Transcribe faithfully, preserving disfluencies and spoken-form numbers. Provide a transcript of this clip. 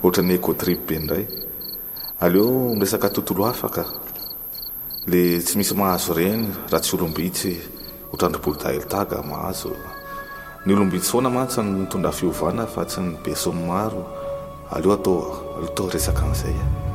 ohatrany écotrip be ndray. Aleo resaka tontolo afaka le tsy misy mahazo reny raha tsy olombitsy otrandrom-bolo-dahelitaga mahazo. Ny olombitsy foana mantsy ny mitondra fiovana fa tsy ny be sy ny maro. Aleo atao atao resaka an'izay.